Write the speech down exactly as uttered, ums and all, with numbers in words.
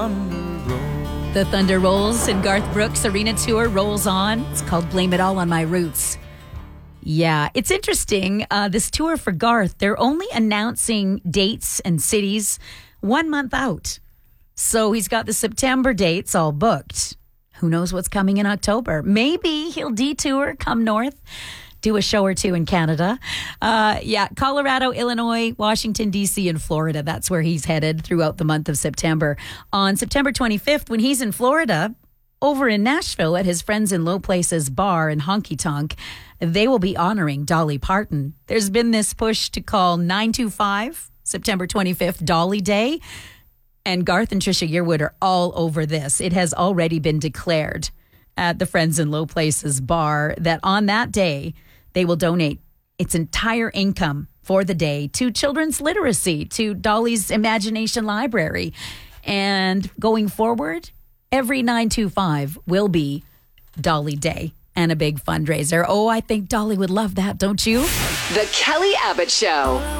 The Thunder rolls and Garth Brooks' arena tour rolls on. It's called Blame It All on My Roots. Yeah, it's interesting. Uh, this tour for Garth, they're only announcing dates and cities one month out. So he's got the September dates all booked. Who knows what's coming in October? Maybe he'll detour, come north, do a show or two in Canada. Uh, yeah, Colorado, Illinois, Washington, D C, and Florida. That's where he's headed throughout the month of September. On September twenty-fifth, when he's in Florida, over in Nashville at his Friends in Low Places bar in Honky Tonk, they will be honoring Dolly Parton. There's been this push to call nine two five, September twenty-fifth, Dolly Day. And Garth and Trisha Yearwood are all over this. It has already been declared at the Friends in Low Places bar that on that day, they will donate its entire income for the day to children's literacy, to Dolly's Imagination Library. And going forward, every nine two five will be Dolly Day and a big fundraiser. Oh, I think Dolly would love that, don't you? The Kelly Abbott Show.